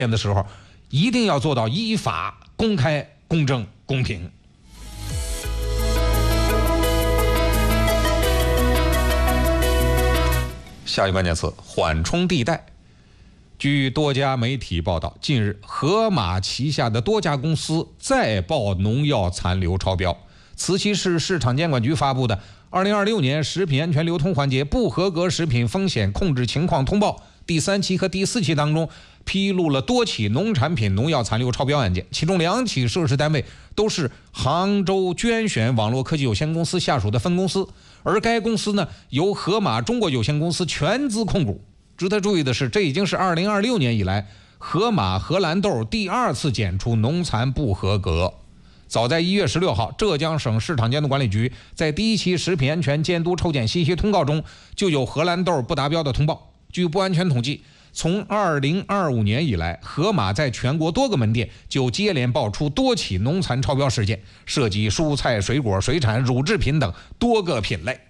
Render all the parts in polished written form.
的时候，一定要做到依法、公开、公正、公平。下一关键词：缓冲地带。据多家媒体报道，近日盒马旗下的多家公司再报农药残留超标。慈溪市市场监管局发布的2026年食品安全流通环节不合格食品风险控制情况通报第3期和第4期当中，披露了多起农产品农药残留超标案件，其中2起涉事单位都是杭州娟选网络科技有限公司下属的分公司，而该公司呢由盒马中国有限公司全资控股。值得注意的是，这已经是2026年以来盒马荷兰豆第2次检出农残不合格。早在1月16号，浙江省市场监督管理局在第1期食品安全监督抽检信息通告中就有荷兰豆不达标的通报。据不安全统计，从2025年以来，盒马在全国多个门店就接连爆出多起农残超标事件，涉及蔬菜、水果、水产、乳制品等多个品类。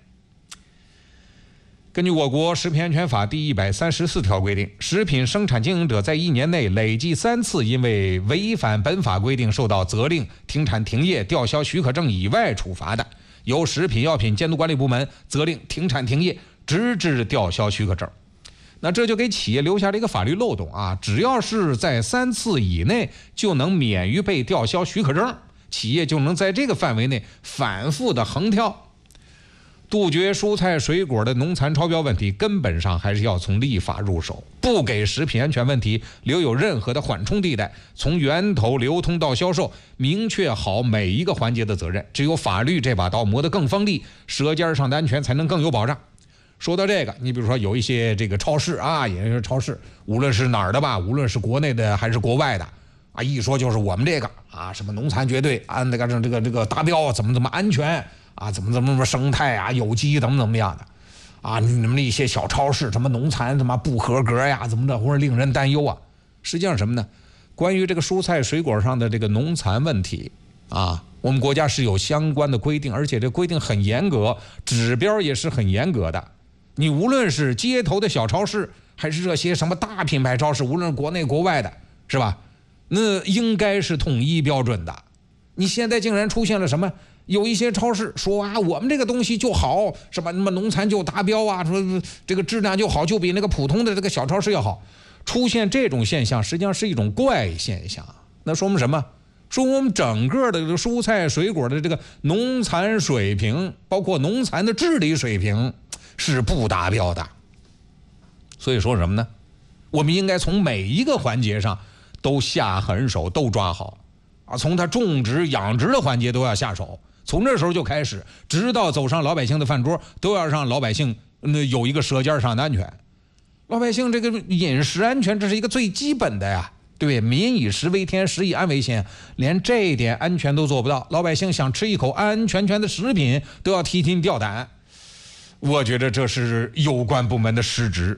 根据我国食品安全法第134条规定，食品生产经营者在1年内累计3次因为违反本法规定受到责令、停产停业、吊销许可证以外处罚的，由食品药品监督管理部门责令停产停业，直至吊销许可证。那这就给企业留下了一个法律漏洞啊，只要是在3次以内就能免于被吊销许可证，企业就能在这个范围内反复的横跳。杜绝蔬菜水果的农残超标问题，根本上还是要从立法入手，不给食品安全问题留有任何的缓冲地带，从源头流通到销售，明确好每一个环节的责任。只有法律这把刀磨得更锋利，舌尖上的安全才能更有保障。说到这个，你比如说有一些这个超市啊，也是超市，无论是哪儿的吧，无论是国内的还是国外的啊，一说就是我们这个啊，什么农残绝对按这个达标，怎么安全啊，怎么生态啊，有机怎么样的啊，你们一些小超市什么农残怎么不合格呀，怎么的，或者令人担忧啊。实际上什么呢？关于这个蔬菜水果上的这个农残问题啊，我们国家是有相关的规定，而且这规定很严格，指标也是很严格的。你无论是街头的小超市，还是这些什么大品牌超市，无论是国内国外的，是吧？那应该是统一标准的。你现在竟然出现了什么？有一些超市说啊，我们这个东西就好，什么农残就达标啊，说这个质量就好，就比那个普通的这个小超市要好。出现这种现象，实际上是一种怪现象。那说明什么？说我们整个的这个蔬菜水果的这个农残水平，包括农残的治理水平是不达标的。所以说什么呢？我们应该从每一个环节上都下狠手，都抓好啊！从它种植养殖的环节都要下手，从这时候就开始，直到走上老百姓的饭桌，都要让老百姓有一个舌尖上的安全。老百姓这个饮食安全，这是一个最基本的呀，对，民以食为天，食以安为先，连这一点安全都做不到，老百姓想吃一口安安全全的食品都要提心吊胆。我觉得这是有关部门的失职。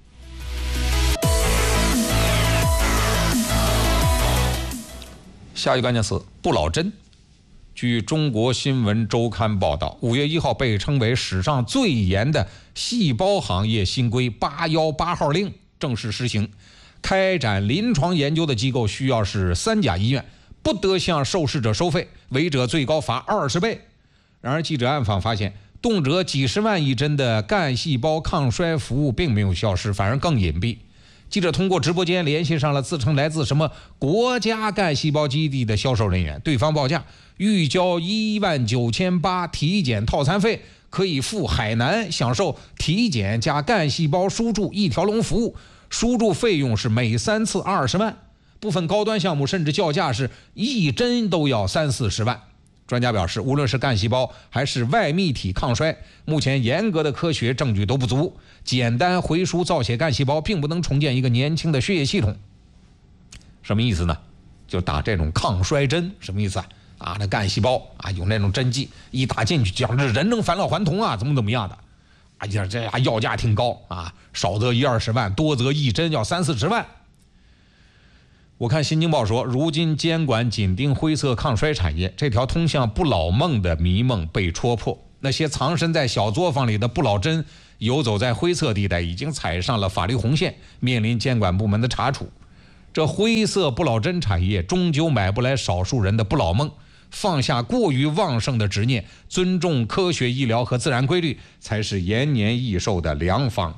下一个关键词：不老针。据中国新闻周刊报道，5月1号被称为史上最严的细胞行业新规818号令正式施行。开展临床研究的机构需要是3甲医院，不得向受试者收费，违者最高罚20倍。然而记者暗访发现，动辄几十万一针的干细胞抗衰服务并没有消失，反而更隐蔽。记者通过直播间联系上了自称来自什么国家干细胞基地的销售人员，对方报价预交19800体检套餐费，可以赴海南享受体检加干细胞输注一条龙服务，输注费用是每3次20万，部分高端项目甚至叫价是一针都要30-40万。专家表示，无论是干细胞还是外泌体抗衰，目前严格的科学证据都不足，简单回输造血干细胞并不能重建一个年轻的血液系统。什么意思呢？就打这种抗衰针，什么意思啊？那干细胞啊，有那种针剂一打进去，讲这人能返老还童啊，怎么样的？哎呀，这要价挺高啊，少则10-20万，多则一针要30-40万。我看《新京报》说，如今监管紧盯灰色抗衰产业，这条通向不老梦的迷梦被戳破。那些藏身在小作坊里的不老针，游走在灰色地带，已经踩上了法律红线，面临监管部门的查处。 这灰色不老真产业终究买不来少数人的不老梦。放下过于旺盛的执念，尊重科学医疗和自然规律，才是延年益寿的良方。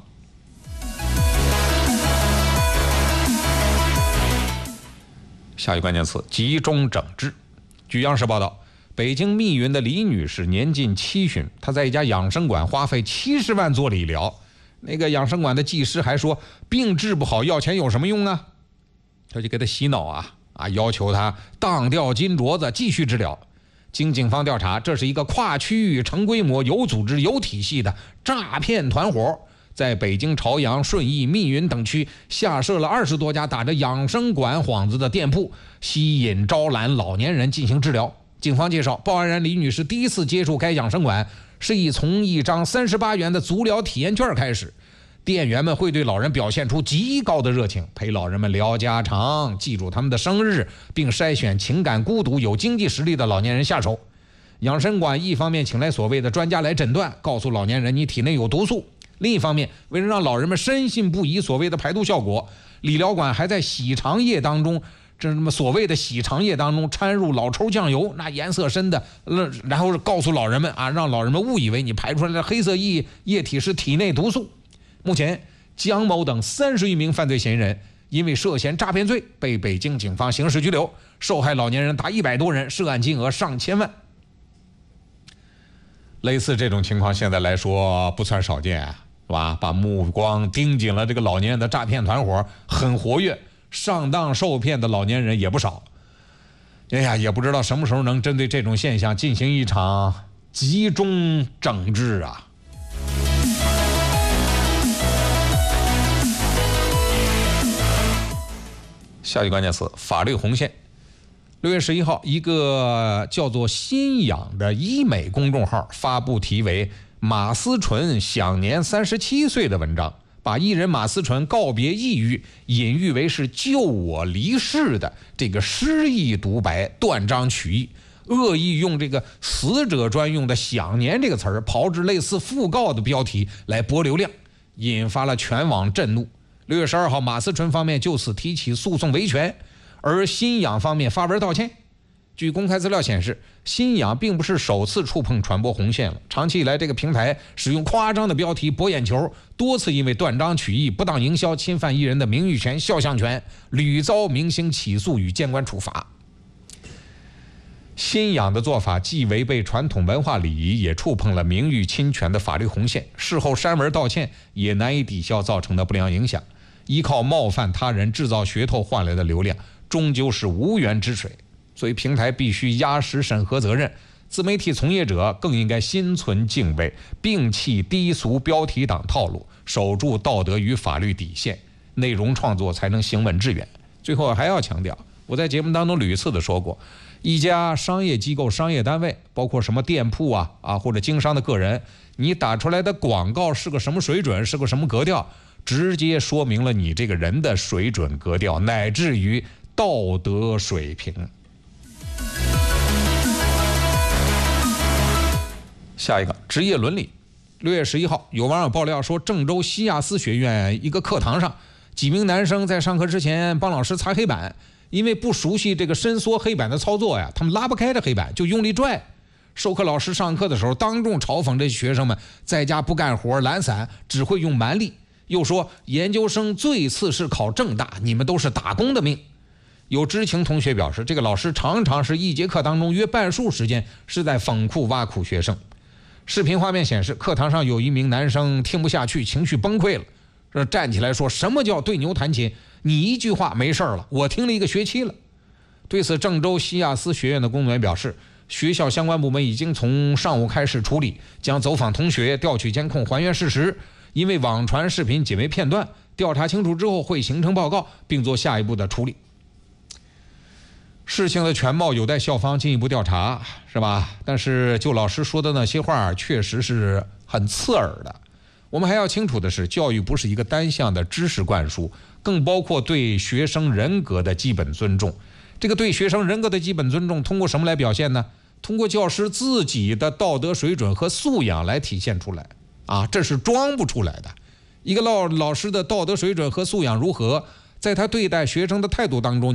下一关键词：集中整治。据央视报道，北京密云的李女士年近70，她在一家养生馆花费70万做理疗。那个养生馆的技师还说，病治不好要钱有什么用啊？他就给她洗脑要求他当掉金镯子继续治疗。经警方调查，这是一个跨区域、成规模、有组织、有体系的诈骗团伙，在北京朝阳、顺义、密云等区下设了20多家打着养生馆幌子的店铺，吸引招揽老年人进行治疗。警方介绍，报案人李女士第一次接触该养生馆是以从一张38元的足疗体验券开始。店员们会对老人表现出极高的热情，陪老人们聊家常，记住他们的生日，并筛选情感孤独、有经济实力的老年人下手。养生馆一方面请来所谓的专家来诊断，告诉老年人你体内有毒素；另一方面，为了让老人们深信不疑所谓的排毒效果，理疗馆还在洗肠液当中，所谓的洗肠液当中掺入老抽酱油，那颜色深的，然后告诉老人们让老人们误以为你排出来的黑色液体是体内毒素。目前，姜某等30余名犯罪嫌疑人因为涉嫌诈骗罪被北京警方刑事拘留，受害老年人达100多人，涉案金额上千万。类似这种情况，现在来说不算少见，是吧？把目光盯紧了这个老年人的诈骗团伙很活跃，上当受骗的老年人也不少。也不知道什么时候能针对这种现象进行一场集中整治啊！下一关键词：法律红线。6月11号，一个叫做心养的医美公众号发布题为马思纯享年37岁的文章，把艺人马思纯告别抑郁隐喻为是救我离世的这个诗意独白，断章取义，恶意用这个死者专用的享年这个词儿炮制类似讣告的标题来博流量，引发了全网震怒。6月12号，马思纯方面就此提起诉讼维权，而心养方面发文道歉。据公开资料显示，心养并不是首次触碰传播红线了，长期以来这个平台使用夸张的标题博眼球，多次因为断章取义、不当营销侵犯艺人的名誉权、肖像权，屡遭明星起诉与监管处罚。心养的做法既违背传统文化礼仪，也触碰了名誉侵权的法律红线，事后删文道歉也难以抵消造成的不良影响。依靠冒犯他人制造噱头换来的流量，终究是无源之水，所以平台必须压实审核责任，自媒体从业者更应该心存敬畏，摒弃低俗标题党套路，守住道德与法律底线，内容创作才能行稳致远。最后还要强调，我在节目当中屡次的说过，一家商业机构、商业单位，包括什么店铺或者经商的个人，你打出来的广告是个什么水准，是个什么格调，直接说明了你这个人的水准格调，乃至于道德水平。下一个，职业伦理。6月11号，有网友爆料说，郑州西亚斯学院一个课堂上，几名男生在上课之前帮老师擦黑板，因为不熟悉这个伸缩黑板的操作他们拉不开这黑板，就用力拽。授课老师上课的时候当众嘲讽这学生们在家不干活、懒散，只会用蛮力，又说研究生最次是考正大，你们都是打工的命。有知情同学表示，这个老师常常是一节课当中约半数时间是在讽酷挖苦学生。视频画面显示，课堂上有一名男生听不下去，情绪崩溃了，站起来说，什么叫对牛弹琴，你一句话没事了，我听了1个学期了。对此，郑州西亚斯学院的工作人员表示，学校相关部门已经从上午开始处理，将走访同学，调取监控，还原事实。因为网传视频仅为片段，调查清楚之后会形成报告，并做下一步的处理。事情的全貌有待校方进一步调查，是吧？但是就老师说的那些话，确实是很刺耳的。我们还要清楚的是，教育不是一个单向的知识灌输，更包括对学生人格的基本尊重。这个对学生人格的基本尊重，通过什么来表现呢？通过教师自己的道德水准和素养来体现出来这是装不出来的。一个老师的道德水准和素养如何， 在他对待学生的态度当中，